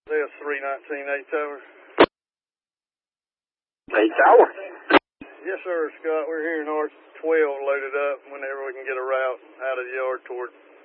There's 319 8 Tower. 8 Tower? Yes, sir, Scott. We're here in R12 loaded up whenever we can get a route out of the yard toward